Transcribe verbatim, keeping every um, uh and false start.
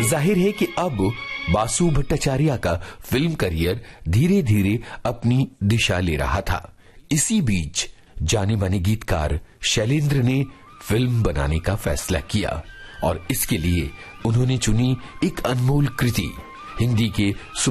जाहिर है कि अब बासु भट्टाचार्य का फिल्म करियर धीरे धीरे अपनी दिशा ले रहा था। इसी बीच जाने माने गीतकार शैलेंद्र ने फिल्म बनाने का फैसला किया और इसके लिए उन्होंने चुनी एक अनमोल कृति, हिंदी के